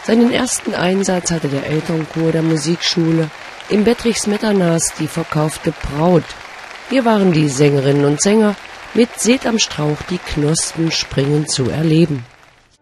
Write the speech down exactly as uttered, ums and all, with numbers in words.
Seinen ersten Einsatz hatte der Elternchor der Musikschule im Bettrichs-Metternas Die verkaufte Braut. Hier waren die Sängerinnen und Sänger mit Seht am Strauch die Knospen springen zu erleben.